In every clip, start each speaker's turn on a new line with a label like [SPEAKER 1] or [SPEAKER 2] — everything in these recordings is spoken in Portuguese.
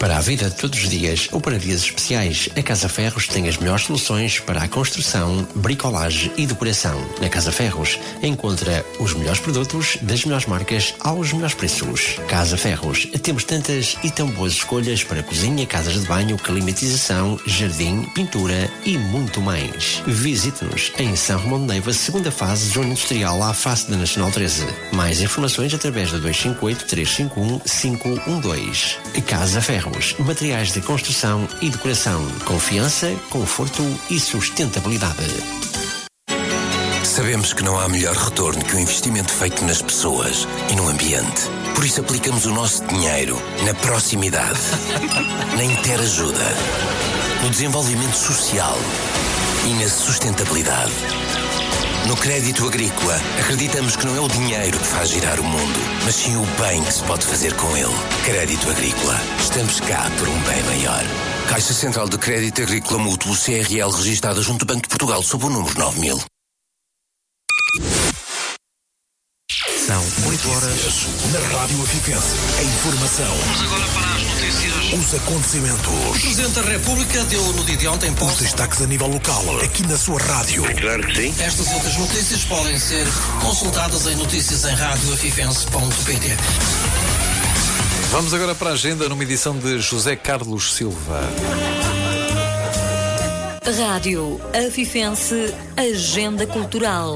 [SPEAKER 1] Para a vida de todos os dias ou para dias especiais, a Casa Ferros tem as melhores soluções para a construção, bricolagem e decoração. Na Casa Ferros encontra os melhores produtos das melhores marcas aos melhores preços. Casa Ferros, temos tantas e tão boas escolhas para cozinha, casas de banho, climatização, jardim, pintura e muito mais. Visite-nos em São Romão de Neiva, segunda fase, zona industrial, à face da Nacional 13. Mais informações através da 258-351-512. Casa Ferros, materiais de construção e decoração, confiança, conforto e sustentabilidade.
[SPEAKER 2] Sabemos que não há melhor retorno que o investimento feito nas pessoas e no ambiente. Por isso aplicamos o nosso dinheiro na proximidade, na interajuda, no desenvolvimento social e na sustentabilidade. No crédito agrícola, acreditamos que não é o dinheiro que faz girar o mundo, mas sim o bem que se pode fazer com ele. Crédito agrícola. Estamos cá por um bem maior. Caixa Central de Crédito Agrícola Mútuo CRL, registada junto ao Banco de Portugal, sob o número 9000.
[SPEAKER 3] São 8 horas na Rádio Afipense. A informação.
[SPEAKER 4] Vamos agora para as notícias.
[SPEAKER 3] Os acontecimentos.
[SPEAKER 4] O Presidente da República deu no dia de ontem
[SPEAKER 3] Os destaques a nível local, aqui na sua rádio.
[SPEAKER 5] Claro que sim.
[SPEAKER 4] Estas e outras notícias podem ser consultadas em noticiasemradioafifense.pt.
[SPEAKER 6] Vamos agora para a agenda numa edição de José Carlos Silva.
[SPEAKER 7] Rádio Afifense Agenda Cultural.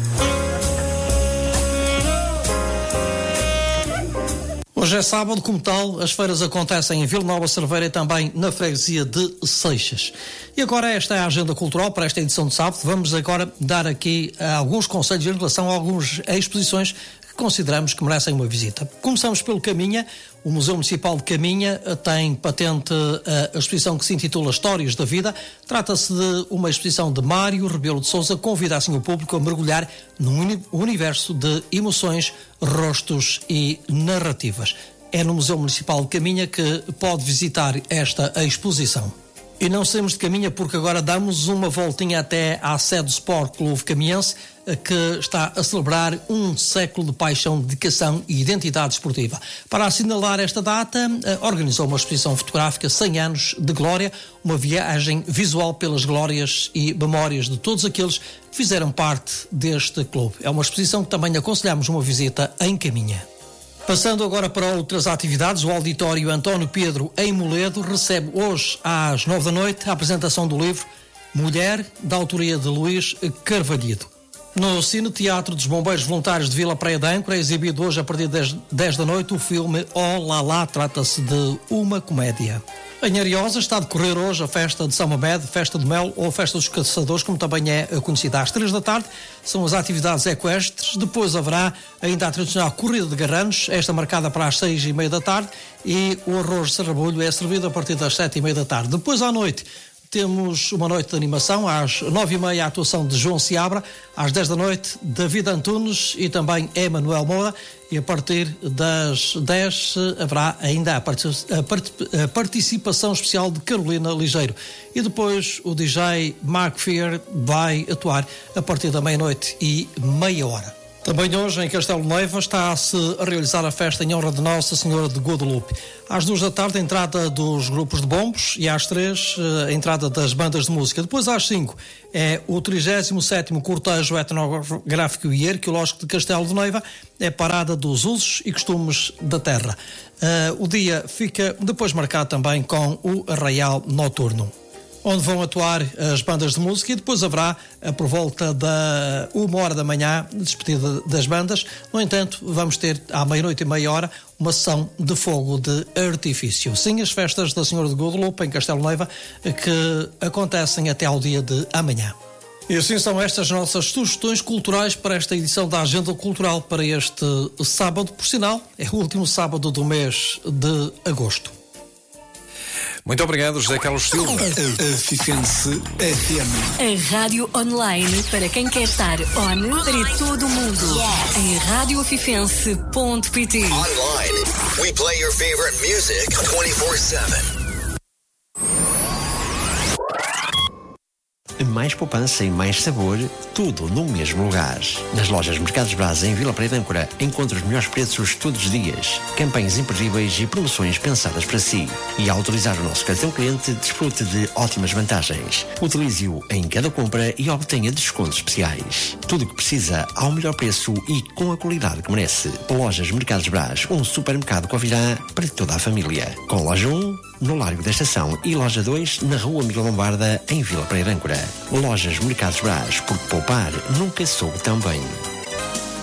[SPEAKER 4] Hoje é sábado, como tal, as feiras acontecem em Vila Nova Cerveira e também na freguesia de Seixas. E agora esta é a agenda cultural para esta edição de sábado. Vamos agora dar aqui alguns conselhos em relação a algumas exposições que consideramos que merecem uma visita. Começamos pelo Caminha. O Museu Municipal de Caminha tem patente a exposição que se intitula Histórias da Vida. Trata-se de uma exposição de Mário Rebelo de Sousa, convida assim o público a mergulhar num universo de emoções, rostos e narrativas. É no Museu Municipal de Caminha que pode visitar esta exposição. E não saímos de Caminha porque agora damos uma voltinha até à sede do Sport Clube Camiense, que está a celebrar um século de paixão, dedicação e identidade esportiva. Para assinalar esta data, organizou uma exposição fotográfica 100 anos de glória, uma viagem visual pelas glórias e memórias de todos aqueles que fizeram parte deste clube. É uma exposição que também aconselhamos uma visita em Caminha. Passando agora para outras atividades, o Auditório António Pedro em Moledo recebe hoje às 9 da noite a apresentação do livro Mulher, da autoria de Luís Carvalhido. No Cine Teatro dos Bombeiros Voluntários de Vila Praia de Âncora é exibido hoje a partir das 10 da noite o filme Oh Lá Lá, trata-se de uma comédia. Em Ariosa está a decorrer hoje a festa de São Mamed, festa de Mel ou festa dos Caçadores, como também é conhecida. Às 3 da tarde são as atividades equestres, depois haverá ainda a tradicional corrida de garranos, esta marcada para as 6:30 da tarde, e o arroz de sarrabulho é servido a partir das 7:30 da tarde. Depois à noite temos uma noite de animação, às 9:30 a atuação de João Seabra, às 10 da noite David Antunes e também Emanuel Moura, e a partir das 10 haverá ainda a participação especial de Carolina Ligeiro. E depois o DJ Mark Fear vai atuar a partir da 00:30. Também hoje, em Castelo Neiva, está-se a realizar a festa em honra de Nossa Senhora de Guadalupe. Às 2 da tarde, a entrada dos grupos de bombos e às 3, a entrada das bandas de música. Depois, às 5, é o 37º cortejo etnográfico e arqueológico de Castelo de Neiva, é parada dos usos e costumes da terra. O dia fica depois marcado também com o arraial noturno, onde vão atuar as bandas de música, e depois haverá, por volta da 1h da manhã, despedida das bandas. No entanto, vamos ter à 00:30 uma sessão de fogo de artifício. Sim, as festas da Senhora de Guadalupe em Castelo Neiva, que acontecem até ao dia de amanhã. E assim são estas nossas sugestões culturais para esta edição da Agenda Cultural para este sábado. Por sinal, é o último sábado do mês de agosto.
[SPEAKER 6] Muito obrigado, José Carlos Silva.
[SPEAKER 3] Afifense FM.
[SPEAKER 7] A rádio online para quem quer estar on para todo o mundo. Em radioafifense.pt.
[SPEAKER 5] Online, we play your favorite music 24/7.
[SPEAKER 1] mais poupança e mais sabor, tudo no mesmo lugar. Nas lojas Mercados Brás em Vila Praia de Âncora, encontra os melhores preços todos os dias, campanhas imperdíveis e promoções pensadas para si. E ao utilizar o nosso cartão cliente, desfrute de ótimas vantagens. Utilize-o em cada compra e obtenha descontos especiais. Tudo o que precisa ao melhor preço e com a qualidade que merece. Lojas Mercados Brás, um supermercado Covirá para toda a família. Com loja 1, no Largo da Estação, e loja 2, na Rua Miguel Lombarda, em Vila Praia de Âncora. Lojas Mercados Brás, porque poupar nunca soube tão bem.